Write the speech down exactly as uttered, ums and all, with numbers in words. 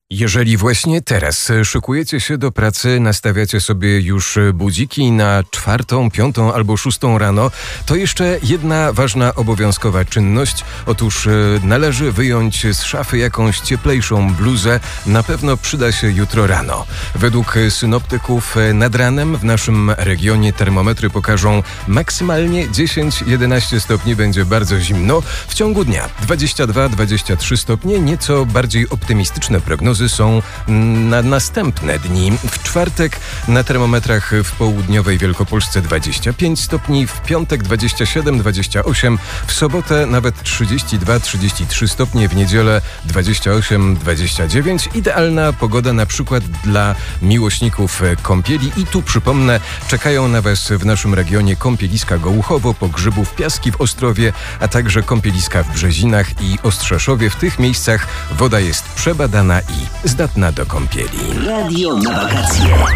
Jeżeli właśnie teraz szykujecie się do pracy, nastawiacie sobie już budziki na czwartą, piątą albo szóstą rano, to jeszcze jedna ważna obowiązkowa czynność. Otóż należy wyjąć z szafy jakąś cieplejszą bluzę. Na pewno przyda się jutro rano. Według synoptyków nad ranem w naszym regionie termometry pokażą maksymalnie dziesięć jedenaście stopni, będzie bardzo zimno. W ciągu dnia dwadzieścia dwa dwadzieścia trzy stopnie, nieco bardziej optymistyczne prognozy są na następne dni. W czwartek na termometrach w południowej Wielkopolsce dwadzieścia pięć stopni, w piątek dwadzieścia siedem dwadzieścia osiem, w sobotę nawet trzydzieści dwa trzydzieści trzy stopnie, w niedzielę dwadzieścia osiem dwadzieścia dziewięć. Idealna pogoda na przykład dla miłośników kąpieli i tu przypomnę, czekają na Was w naszym regionie kąpieliska Gołuchowo, Pogrzybów, Piaski w Ostrowie, a także kąpieliska w Brzezinach i Ostrzeszowie. W tych miejscach woda jest przebadana i zdatna do kąpieli. Radio na wakacje.